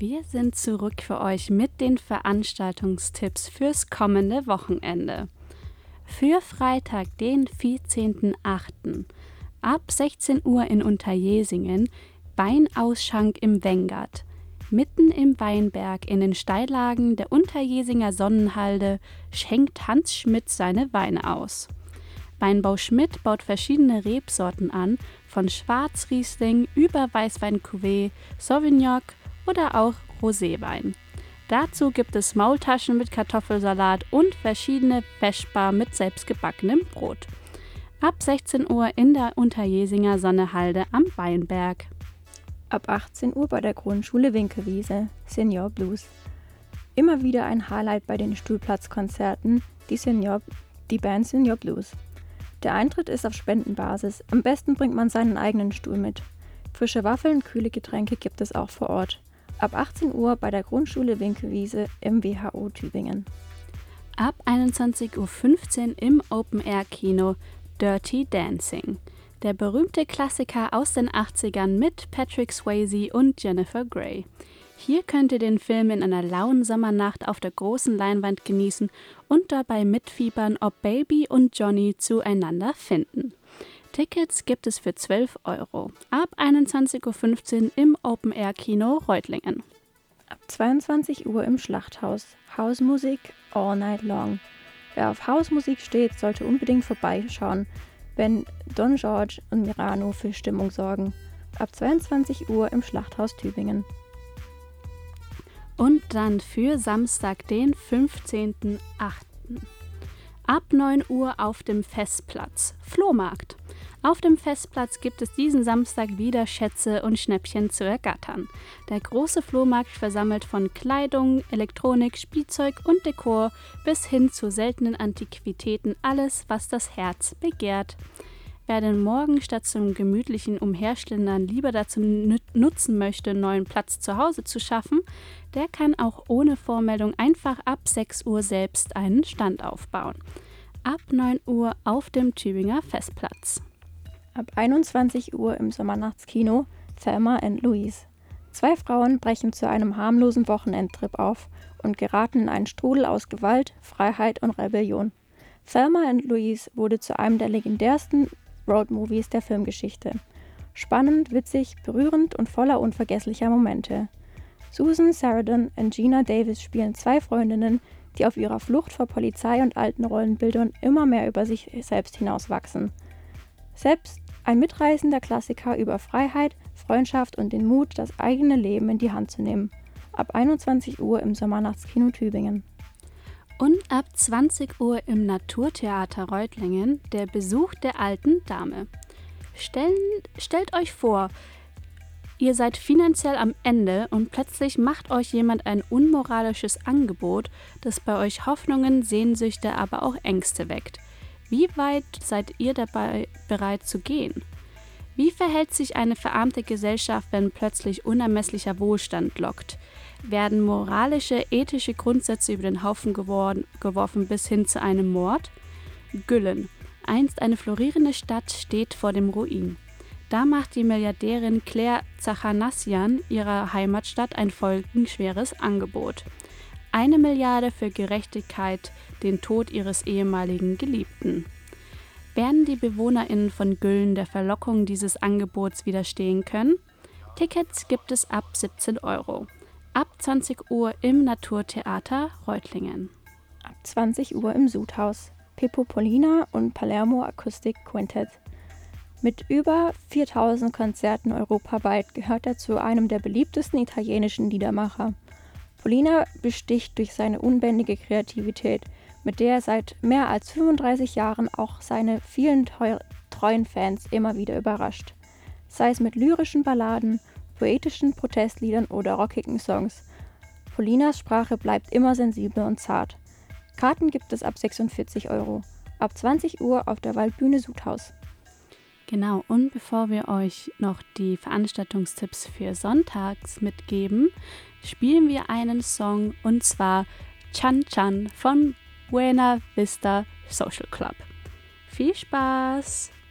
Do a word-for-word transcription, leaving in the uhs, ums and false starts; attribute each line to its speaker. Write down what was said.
Speaker 1: Wir sind zurück für euch mit den Veranstaltungstipps fürs kommende Wochenende. Für Freitag, den vierzehnten achten ab sechzehn Uhr in Unterjesingen Weinausschank im Wengert. Mitten im Weinberg in den Steillagen der Unterjesinger Sonnenhalde schenkt Hans Schmidt seine Weine aus. Weinbau Schmidt baut verschiedene Rebsorten an, von Schwarzriesling über Weißwein-Cuvée, Sauvignon oder auch Roséwein. Dazu gibt es Maultaschen mit Kartoffelsalat und verschiedene Feschbar mit selbstgebackenem Brot. Ab sechzehn Uhr in der Unterjesinger Sonnenhalde am Weinberg.
Speaker 2: Ab achtzehn Uhr bei der Grundschule Winkelwiese, Senior Blues. Immer wieder ein Highlight bei den Stuhlplatzkonzerten, die, Senior, die Band Senior Blues. Der Eintritt ist auf Spendenbasis, am besten bringt man seinen eigenen Stuhl mit. Frische Waffeln, kühle Getränke gibt es auch vor Ort. Ab achtzehn Uhr bei der Grundschule Winkelwiese im W H O Tübingen.
Speaker 1: Ab einundzwanzig Uhr fünfzehn im Open-Air-Kino Dirty Dancing. Der berühmte Klassiker aus den achtzigern mit Patrick Swayze und Jennifer Grey. Hier könnt ihr den Film in einer lauen Sommernacht auf der großen Leinwand genießen und dabei mitfiebern, ob Baby und Johnny zueinander finden. Tickets gibt es für zwölf Euro. Ab einundzwanzig Uhr fünfzehn im Open-Air-Kino Reutlingen.
Speaker 2: Ab zweiundzwanzig Uhr im Schlachthaus. Hausmusik all night long. Wer auf Hausmusik steht, sollte unbedingt vorbeischauen, wenn Don George und Mirano für Stimmung sorgen. Ab zweiundzwanzig Uhr im Schlachthaus Tübingen.
Speaker 1: Und dann für Samstag, den fünfzehnten achten ab neun Uhr auf dem Festplatz. Flohmarkt. Auf dem Festplatz gibt es diesen Samstag wieder Schätze und Schnäppchen zu ergattern. Der große Flohmarkt versammelt von Kleidung, Elektronik, Spielzeug und Dekor bis hin zu seltenen Antiquitäten alles, was das Herz begehrt. Wer den Morgen statt zum gemütlichen Umherschlendern lieber dazu nutzen möchte, neuen Platz zu Hause zu schaffen, der kann auch ohne Vormeldung einfach ab sechs Uhr selbst einen Stand aufbauen. Ab neun Uhr auf dem Tübinger Festplatz.
Speaker 2: Ab einundzwanzig Uhr im Sommernachtskino Thelma and Louise. Zwei Frauen brechen zu einem harmlosen Wochenendtrip auf und geraten in einen Strudel aus Gewalt, Freiheit und Rebellion. Thelma and Louise wurde zu einem der legendärsten Roadmovies der Filmgeschichte. Spannend, witzig, berührend und voller unvergesslicher Momente. Susan Sarandon und Gina Davis spielen zwei Freundinnen, die auf ihrer Flucht vor Polizei und alten Rollenbildern immer mehr über sich selbst hinauswachsen. Selbst ein mitreißender Klassiker über Freiheit, Freundschaft und den Mut, das eigene Leben in die Hand zu nehmen. Ab einundzwanzig Uhr im Sommernachtskino Tübingen.
Speaker 1: Und ab zwanzig Uhr im Naturtheater Reutlingen der Besuch der alten Dame. Stellen, stellt euch vor, ihr seid finanziell am Ende und plötzlich macht euch jemand ein unmoralisches Angebot, das bei euch Hoffnungen, Sehnsüchte, aber auch Ängste weckt. Wie weit seid ihr dabei bereit zu gehen? Wie verhält sich eine verarmte Gesellschaft, wenn plötzlich unermesslicher Wohlstand lockt? Werden moralische, ethische Grundsätze über den Haufen geworden, geworfen bis hin zu einem Mord? Güllen. Einst eine florierende Stadt steht vor dem Ruin. Da macht die Milliardärin Claire Zachanassian ihrer Heimatstadt ein folgenschweres Angebot. Eine Milliarde für Gerechtigkeit, den Tod ihres ehemaligen Geliebten. Werden die BewohnerInnen von Güllen der Verlockung dieses Angebots widerstehen können? Tickets gibt es ab siebzehn Euro. Ab zwanzig Uhr im Naturtheater Reutlingen.
Speaker 2: Ab zwanzig Uhr im Sudhaus. Pippo Polina und Palermo Acoustic Quintet. Mit über viertausend Konzerten europaweit gehört er zu einem der beliebtesten italienischen Liedermacher. Polina besticht durch seine unbändige Kreativität, mit der er seit mehr als fünfunddreißig Jahren auch seine vielen teu- treuen Fans immer wieder überrascht. Sei es mit lyrischen Balladen, poetischen Protestliedern oder rockigen Songs. Polinas Sprache bleibt immer sensibel und zart. Karten gibt es ab sechsundvierzig Euro. Ab zwanzig Uhr auf der Waldbühne Sudhaus.
Speaker 1: Genau, und bevor wir euch noch die Veranstaltungstipps für sonntags mitgeben, spielen wir einen Song, und zwar Chan Chan von Buena Vista Social Club. Viel Spaß!